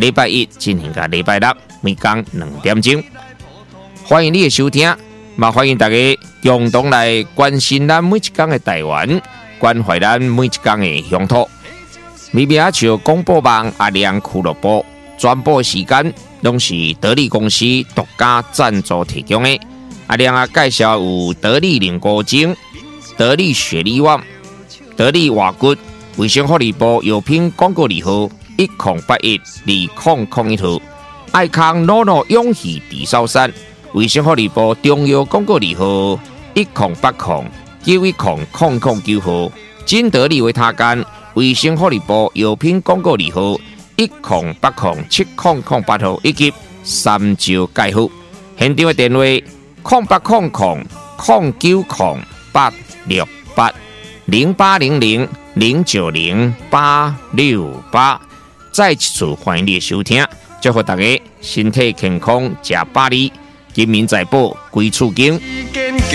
礼拜一进行到礼拜六每天2点钟。欢迎你的收听，嘛欢迎大家共同来关心咱每一天的台湾，关怀咱每一天的乡土。咪咪阿树广播网阿亮俱乐部转播时间，拢是得力公司独家赞助提供的。阿亮啊介绍有得力凝固精、得力雪力旺、得力瓦骨、卫生福利部药品广告字号10812001号，爱康诺诺永续地sau山。卫生福利部中药广告字号1080910009号，金得利维他干卫生福利部药品广告字号10807008号，以及三招介护。现场的电话080009086868，0800090868。再一次欢迎你的收听，祝福大家身体健康，吃百里，金民财宝归厝经。